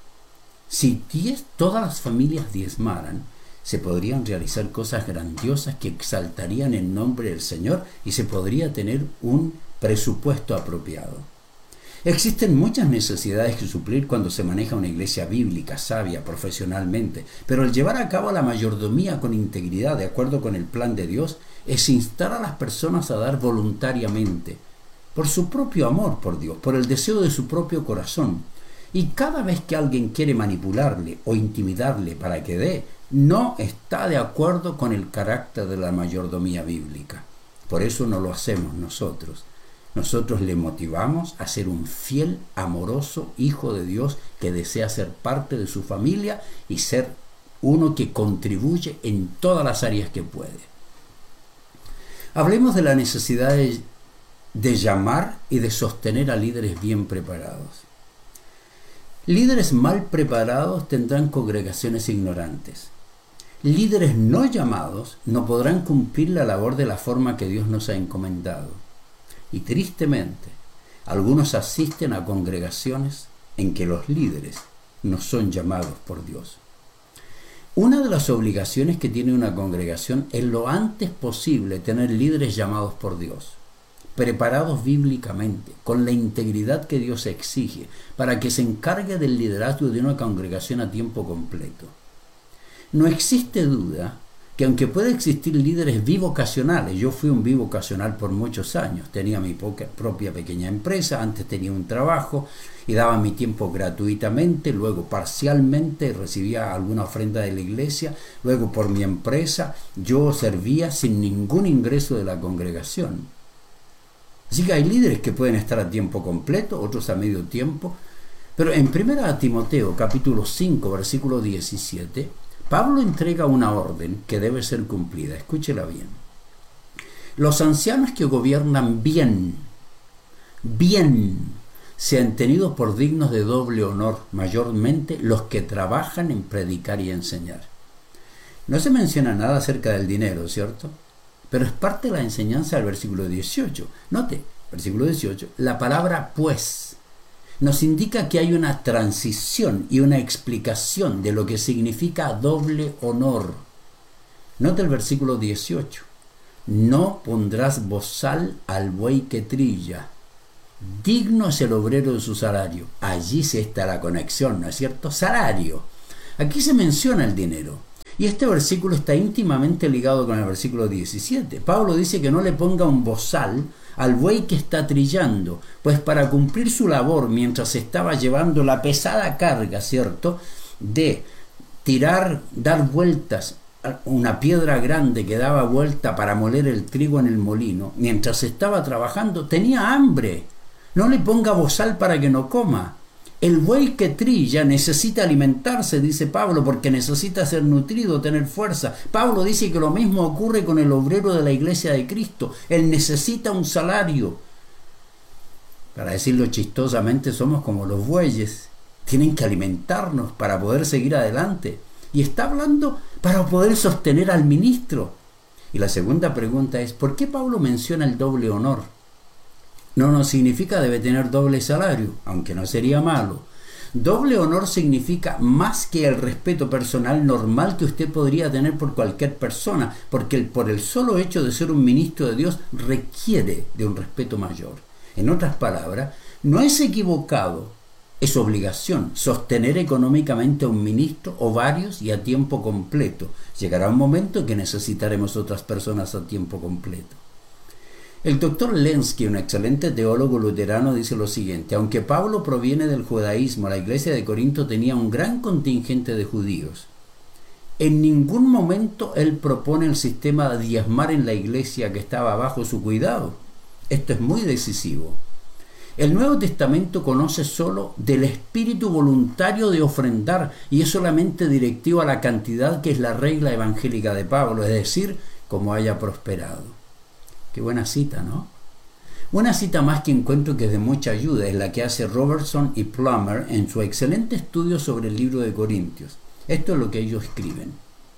Si todas las familias diezmaran, se podrían realizar cosas grandiosas que exaltarían el nombre del Señor y se podría tener un presupuesto apropiado. Existen muchas necesidades que suplir cuando se maneja una iglesia bíblica, sabia, profesionalmente, pero el llevar a cabo la mayordomía con integridad, de acuerdo con el plan de Dios, es instar a las personas a dar voluntariamente, por su propio amor por Dios, por el deseo de su propio corazón. Y cada vez que alguien quiere manipularle o intimidarle para que dé, no está de acuerdo con el carácter de la mayordomía bíblica. Por eso no lo hacemos nosotros. Nosotros le motivamos a ser un fiel, amoroso hijo de Dios que desea ser parte de su familia y ser uno que contribuye en todas las áreas que puede. Hablemos de la necesidad de llamar y de sostener a líderes bien preparados. Líderes mal preparados tendrán congregaciones ignorantes. Líderes no llamados no podrán cumplir la labor de la forma que Dios nos ha encomendado. Y tristemente, algunos asisten a congregaciones en que los líderes no son llamados por Dios. Una de las obligaciones que tiene una congregación es lo antes posible tener líderes llamados por Dios, preparados bíblicamente, con la integridad que Dios exige, para que se encargue del liderazgo de una congregación a tiempo completo. No existe duda que aunque puede existir líderes bivocacionales, yo fui un bivocacional por muchos años, tenía mi propia pequeña empresa, antes tenía un trabajo y daba mi tiempo gratuitamente, luego parcialmente recibía alguna ofrenda de la iglesia, luego por mi empresa yo servía sin ningún ingreso de la congregación. Así que hay líderes que pueden estar a tiempo completo, otros a medio tiempo, pero en 1 Timoteo capítulo 5 versículo 17, Pablo entrega una orden que debe ser cumplida. Escúchela bien. Los ancianos que gobiernan bien, sean tenidos por dignos de doble honor, mayormente los que trabajan en predicar y enseñar. No se menciona nada acerca del dinero, ¿cierto? Pero es parte de la enseñanza del versículo 18. Note, versículo 18, la palabra pues. nos indica que hay una transición y una explicación de lo que significa doble honor. Nota el versículo 18. No pondrás bozal al buey que trilla. Digno es el obrero de su salario. Allí sí está la conexión, ¿no es cierto? Salario. Aquí se menciona el dinero. Y este versículo está íntimamente ligado con el versículo 17. Pablo dice que no le ponga un bozal al buey que está trillando, pues para cumplir su labor mientras estaba llevando la pesada carga, ¿cierto?, de dar vueltas a una piedra grande que daba vuelta para moler el trigo en el molino, mientras estaba trabajando, tenía hambre. No le ponga bozal para que no coma. El buey que trilla necesita alimentarse, dice Pablo, porque necesita ser nutrido, tener fuerza. Pablo dice que lo mismo ocurre con el obrero de la iglesia de Cristo. Él necesita un salario. Para decirlo chistosamente, somos como los bueyes. Tienen que alimentarnos para poder seguir adelante. Y está hablando para poder sostener al ministro. Y la segunda pregunta es, ¿por qué Pablo menciona el doble honor? No significa debe tener doble salario, aunque no sería malo. Doble honor significa más que el respeto personal normal que usted podría tener por cualquier persona, porque por el solo hecho de ser un ministro de Dios requiere de un respeto mayor. En otras palabras, no es equivocado, es obligación sostener económicamente a un ministro o varios y a tiempo completo. Llegará un momento que necesitaremos otras personas a tiempo completo. El doctor Lenski, un excelente teólogo luterano, dice lo siguiente: aunque Pablo proviene del judaísmo, la iglesia de Corinto tenía un gran contingente de judíos. En ningún momento él propone el sistema de diezmar en la iglesia que estaba bajo su cuidado. Esto es muy decisivo. El Nuevo Testamento conoce solo del espíritu voluntario de ofrendar y es solamente directivo a la cantidad que es la regla evangélica de Pablo, es decir, como haya prosperado. Qué buena cita, ¿no? Una cita más que encuentro que es de mucha ayuda es la que hace Robertson y Plummer en su excelente estudio sobre el libro de Corintios. Esto es lo que ellos escriben.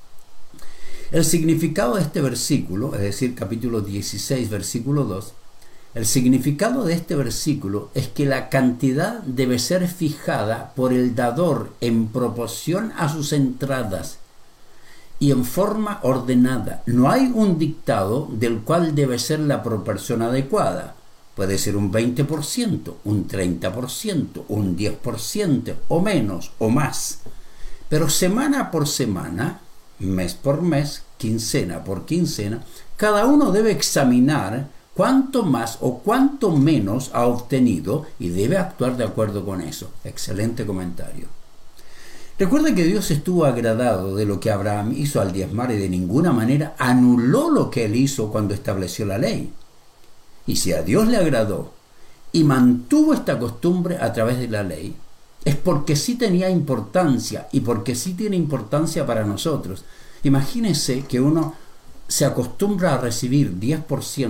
El significado de este versículo, es decir, capítulo 16, versículo 2, el significado de este versículo es que la cantidad debe ser fijada por el dador en proporción a sus entradas y en forma ordenada. No hay un dictado del cual debe ser la proporción adecuada. Puede ser un 20%, un 30%, un 10% o menos o más. Pero semana por semana, mes por mes, quincena por quincena, cada uno debe examinar cuánto más o cuánto menos ha obtenido y debe actuar de acuerdo con eso. Excelente comentario. Recuerda que Dios estuvo agradado de lo que Abraham hizo al diezmar y de ninguna manera anuló lo que él hizo cuando estableció la ley. Y si a Dios le agradó y mantuvo esta costumbre a través de la ley, es porque sí tenía importancia y porque sí tiene importancia para nosotros. Imagínense que uno se acostumbra a recibir 10%,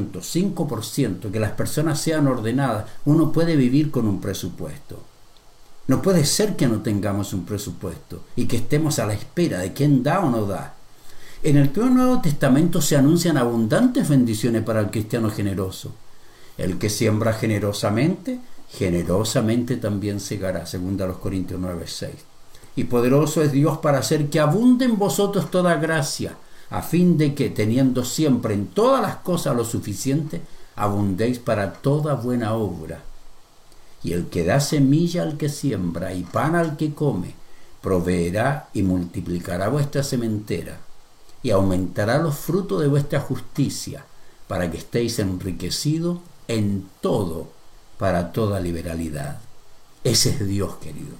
5%, que las personas sean ordenadas, uno puede vivir con un presupuesto. No puede ser que no tengamos un presupuesto y que estemos a la espera de quién da o no da. En el Nuevo Testamento se anuncian abundantes bendiciones para el cristiano generoso. El que siembra generosamente, generosamente también segará, según Corintios 9:6. Y poderoso es Dios para hacer que abunde en vosotros toda gracia, a fin de que, teniendo siempre en todas las cosas lo suficiente, abundéis para toda buena obra. Y el que da semilla al que siembra y pan al que come, proveerá y multiplicará vuestra sementera, y aumentará los frutos de vuestra justicia, para que estéis enriquecidos en todo, para toda liberalidad. Ese es Dios, querido.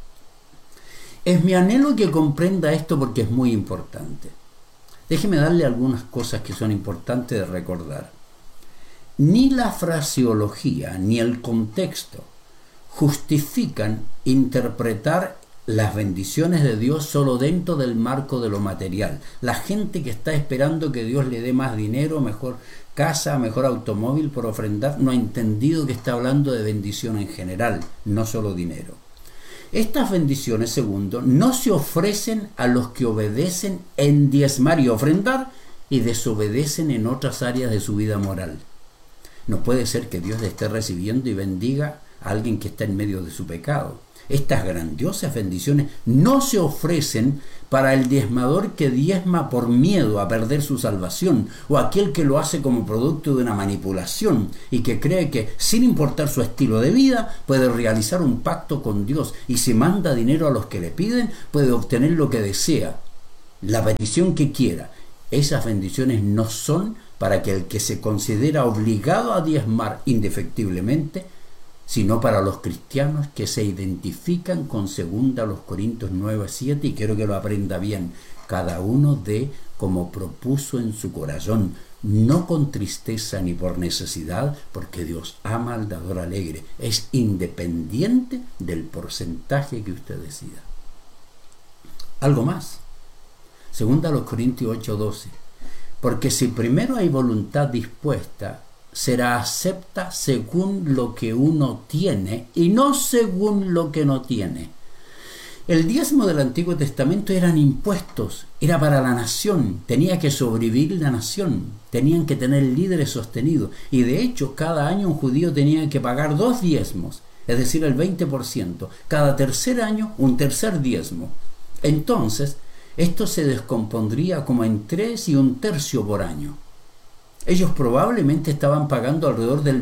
Es mi anhelo que comprenda esto porque es muy importante. Déjeme darle algunas cosas que son importantes de recordar. Ni la fraseología ni el contexto justifican interpretar las bendiciones de Dios solo dentro del marco de lo material. La gente que está esperando que Dios le dé más dinero, mejor casa, mejor automóvil por ofrendar, no ha entendido que está hablando de bendición en general, no solo dinero. Estas bendiciones, segundo, no se ofrecen a los que obedecen en diezmar y ofrendar y desobedecen en otras áreas de su vida moral. No puede ser que Dios le esté recibiendo y bendiga a alguien que está en medio de su pecado. Estas grandiosas bendiciones no se ofrecen para el diezmador que diezma por miedo a perder su salvación, o aquel que lo hace como producto de una manipulación y que cree que, sin importar su estilo de vida, puede realizar un pacto con Dios, y si manda dinero a los que le piden, puede obtener lo que desea, la petición que quiera. Esas bendiciones no son para que el que se considera obligado a diezmar indefectiblemente, sino para los cristianos que se identifican con 2 Corintios 9:7, y quiero que lo aprenda bien: cada uno dé como propuso en su corazón, no con tristeza ni por necesidad, porque Dios ama al dador alegre. Es independiente del porcentaje que usted decida. Algo más. 2 Corintios 8:12. Porque si primero hay voluntad dispuesta, será acepta según lo que uno tiene y no según lo que no tiene. El diezmo del Antiguo Testamento eran impuestos, era para la nación, tenía que sobrevivir la nación, tenían que tener líderes sostenidos, y de hecho cada año un judío tenía que pagar 2 diezmos, es decir, el 20%, cada tercer año un tercer diezmo. Entonces, esto se descompondría como en 3 y 1/3 por año. Ellos probablemente estaban pagando alrededor del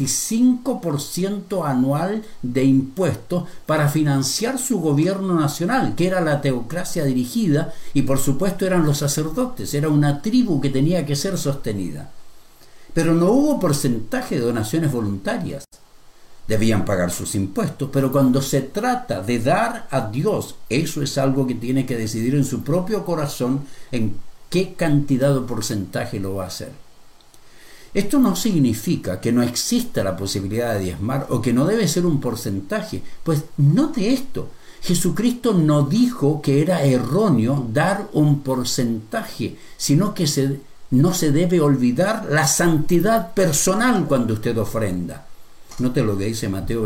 25% anual de impuestos para financiar su gobierno nacional, que era la teocracia dirigida, y por supuesto eran los sacerdotes, era una tribu que tenía que ser sostenida. Pero no hubo porcentaje de donaciones voluntarias. Debían pagar sus impuestos, pero cuando se trata de dar a Dios, eso es algo que tiene que decidir en su propio corazón en qué cantidad o porcentaje lo va a hacer. Esto no significa que no exista la posibilidad de diezmar o que no debe ser un porcentaje, pues note esto: Jesucristo no dijo que era erróneo dar un porcentaje, sino que no se debe olvidar la santidad personal cuando usted ofrenda. Note lo que dice Mateo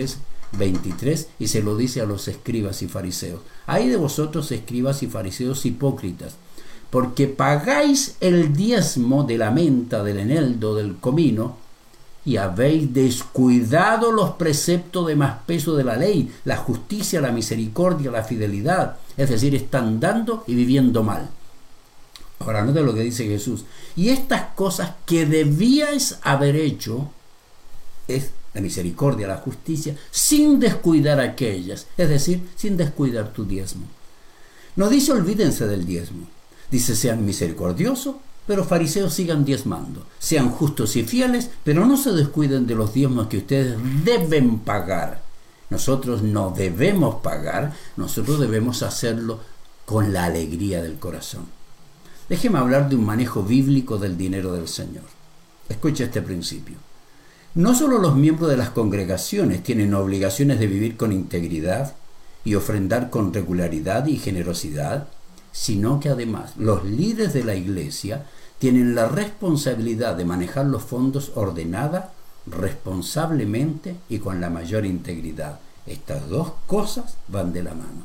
23, y se lo dice a los escribas y fariseos: ay de vosotros, escribas y fariseos hipócritas, porque pagáis el diezmo de la menta, del eneldo, del comino, y habéis descuidado los preceptos de más peso de la ley, la justicia, la misericordia, la fidelidad. Es decir, están dando y viviendo mal. Ahora, note lo que dice Jesús: y estas cosas que debíais haber hecho, es la misericordia, la justicia, sin descuidar aquellas, es decir, sin descuidar tu diezmo. No dice olvídense del diezmo. Dice: sean misericordiosos, pero fariseos sigan diezmando. Sean justos y fieles, pero no se descuiden de los diezmos que ustedes deben pagar. Nosotros no debemos pagar, nosotros debemos hacerlo con la alegría del corazón. Déjeme hablar de un manejo bíblico del dinero del Señor. Escuche este principio. No solo los miembros de las congregaciones tienen obligaciones de vivir con integridad y ofrendar con regularidad y generosidad, sino que además los líderes de la iglesia tienen la responsabilidad de manejar los fondos ordenada, responsablemente y con la mayor integridad. Estas dos cosas van de la mano.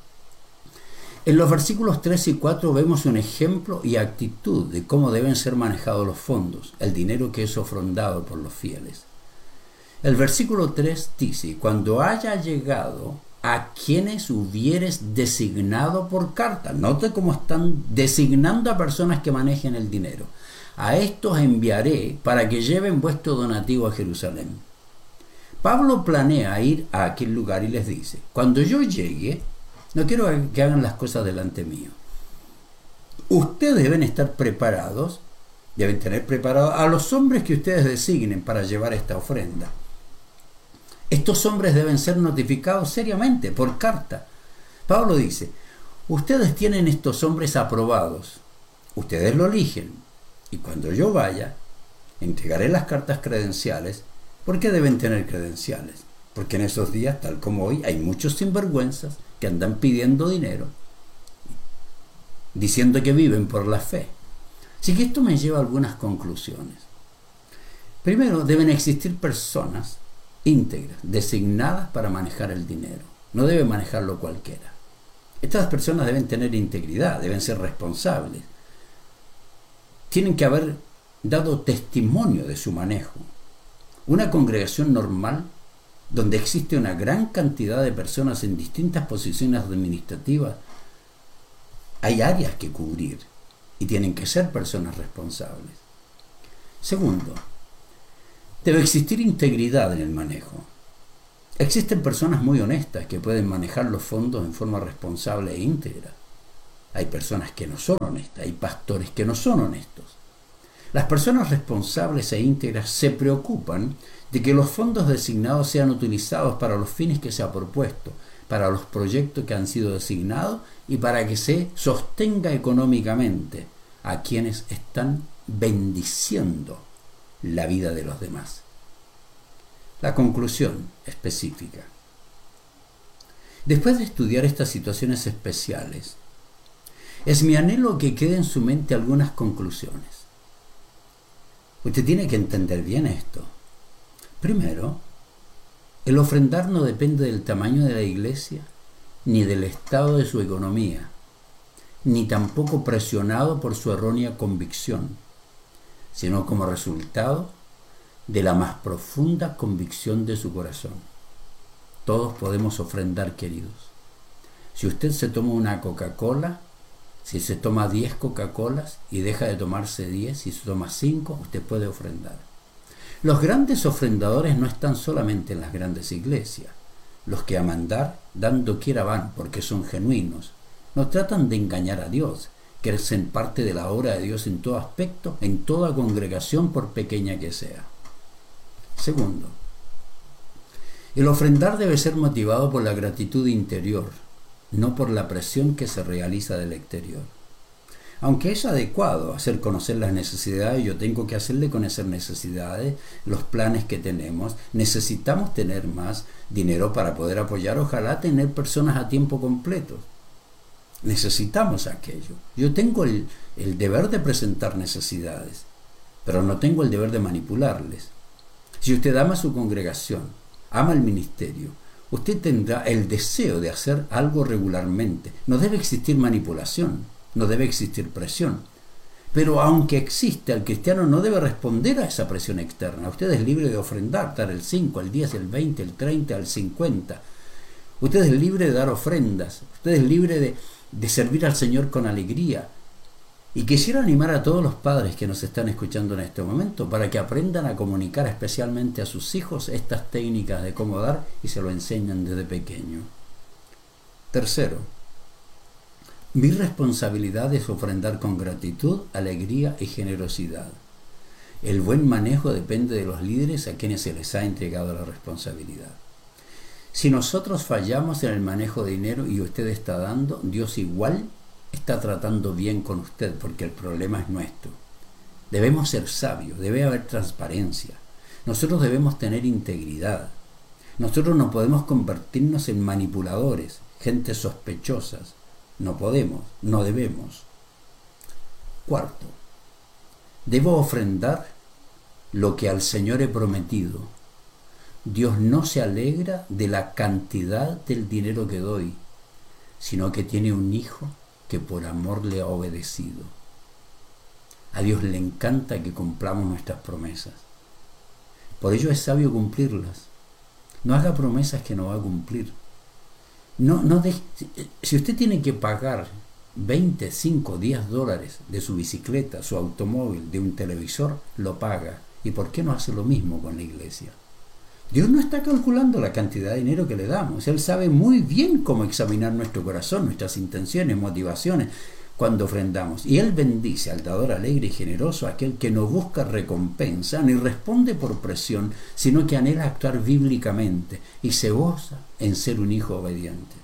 En los versículos 3 y 4 vemos un ejemplo y actitud de cómo deben ser manejados los fondos, el dinero que es ofrendado por los fieles. El versículo 3 dice: cuando haya llegado a quienes hubieres designado por carta. Note cómo están designando a personas que manejen el dinero. A estos enviaré para que lleven vuestro donativo a Jerusalén. Pablo planea ir a aquel lugar y les dice: cuando yo llegue, no quiero que hagan las cosas delante mío. Ustedes deben estar preparados, deben tener preparados a los hombres que ustedes designen para llevar esta ofrenda. Estos hombres deben ser notificados seriamente por carta. Pablo dice: ustedes tienen estos hombres aprobados, ustedes lo eligen, y cuando yo vaya, entregaré las cartas credenciales. ¿Por qué deben tener credenciales? Porque en esos días, tal como hoy, hay muchos sinvergüenzas que andan pidiendo dinero, diciendo que viven por la fe. Así que esto me lleva a algunas conclusiones. Primero, deben existir personas íntegras, designadas para manejar el dinero. No debe manejarlo cualquiera. Estas personas deben tener integridad, deben ser responsables. Tienen que haber dado testimonio de su manejo. Una congregación normal donde existe una gran cantidad de personas en distintas posiciones administrativas, hay áreas que cubrir y tienen que ser personas responsables. Segundo, debe existir integridad en el manejo. Existen personas muy honestas que pueden manejar los fondos en forma responsable e íntegra. Hay personas que no son honestas, hay pastores que no son honestos. Las personas responsables e íntegras se preocupan de que los fondos designados sean utilizados para los fines que se ha propuesto, para los proyectos que han sido designados y para que se sostenga económicamente a quienes están bendiciendo la vida de los demás. La conclusión específica. Después de estudiar estas situaciones especiales, es mi anhelo que quede en su mente algunas conclusiones. Usted tiene que entender bien esto. Primero, el ofrendar no depende del tamaño de la iglesia, ni del estado de su economía, ni tampoco presionado por su errónea convicción, sino como resultado de la más profunda convicción de su corazón. Todos podemos ofrendar, queridos. Si usted se toma una Coca-Cola, si se toma 10 Coca-Colas y deja de tomarse 10, si se toma 5, usted puede ofrendar. Los grandes ofrendadores no están solamente en las grandes iglesias. Los que aman dar, dando quiera van, porque son genuinos. No tratan de engañar a Dios, que hacen parte de la obra de Dios en todo aspecto, en toda congregación, por pequeña que sea. Segundo, el ofrendar debe ser motivado por la gratitud interior, no por la presión que se realiza del exterior. Aunque es adecuado hacer conocer las necesidades, yo tengo que hacerle conocer necesidades, los planes que tenemos. Necesitamos tener más dinero para poder apoyar, ojalá tener personas a tiempo completo. Necesitamos aquello. Yo tengo el deber de presentar necesidades, pero no tengo el deber de manipularles. Si usted ama su congregación, ama el ministerio, usted tendrá el deseo de hacer algo regularmente. No debe existir manipulación, no debe existir presión. Pero aunque exista, el cristiano no debe responder a esa presión externa. Usted es libre de ofrendar, dar el 5, el 10, el 20, el 30, el 50. Usted es libre de dar ofrendas. Usted es libre de servir al Señor con alegría. Y quisiera animar a todos los padres que nos están escuchando en este momento para que aprendan a comunicar especialmente a sus hijos estas técnicas de cómo dar y se lo enseñan desde pequeño. Tercero, mi responsabilidad es ofrendar con gratitud, alegría y generosidad. El buen manejo depende de los líderes a quienes se les ha entregado la responsabilidad. Si nosotros fallamos en el manejo de dinero y usted está dando, Dios igual está tratando bien con usted, porque el problema es nuestro. Debemos ser sabios, debe haber transparencia. Nosotros debemos tener integridad. Nosotros no podemos convertirnos en manipuladores, gente sospechosas. No podemos, no debemos. Cuarto, debo ofrendar lo que al Señor he prometido. Dios no se alegra de la cantidad del dinero que doy, sino que tiene un hijo que por amor le ha obedecido. A Dios le encanta que cumplamos nuestras promesas. Por ello es sabio cumplirlas. No haga promesas que no va a cumplir. Si usted tiene que pagar 20, 5, 10 dólares de su bicicleta, su automóvil, de un televisor, lo paga. ¿Y por qué no hace lo mismo con la iglesia? Dios no está calculando la cantidad de dinero que le damos. Él sabe muy bien cómo examinar nuestro corazón, nuestras intenciones, motivaciones cuando ofrendamos. Y Él bendice al dador alegre y generoso, aquel que no busca recompensa ni responde por presión, sino que anhela actuar bíblicamente y se goza en ser un hijo obediente.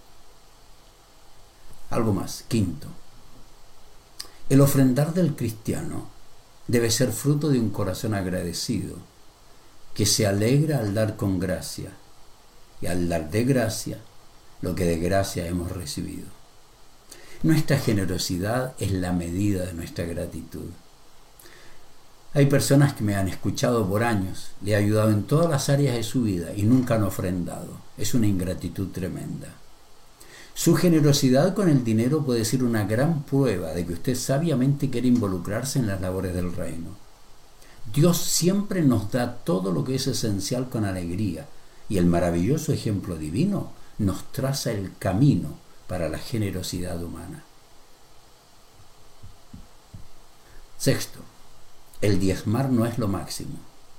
Algo más. Quinto, el ofrendar del cristiano debe ser fruto de un corazón agradecido, que se alegra al dar con gracia, y al dar de gracia lo que de gracia hemos recibido. Nuestra generosidad es la medida de nuestra gratitud. Hay personas que me han escuchado por años, le he ayudado en todas las áreas de su vida y nunca han ofrendado. Es una ingratitud tremenda. Su generosidad con el dinero puede ser una gran prueba de que usted sabiamente quiere involucrarse en las labores del reino. Dios siempre nos da todo lo que es esencial con alegría, Y el maravilloso ejemplo divino nos traza el camino para la generosidad humana. Sexto, el diezmar no es lo máximo.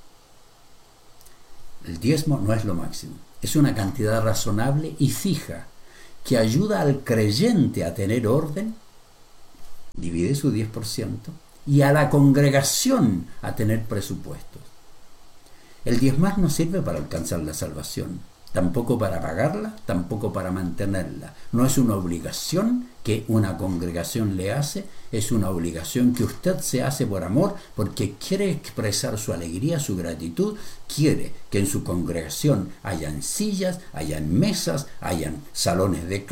El diezmo no es lo máximo. Es una cantidad razonable y fija que ayuda al creyente a tener orden, divide su 10%, y a la congregación a tener presupuestos. El diezmar no sirve para alcanzar la salvación, tampoco para pagarla, tampoco para mantenerla. No es una obligación que una congregación le hace, es una obligación que usted se hace por amor, porque quiere expresar su alegría, su gratitud, quiere que en su congregación hayan sillas, hayan mesas, hayan salones de clase,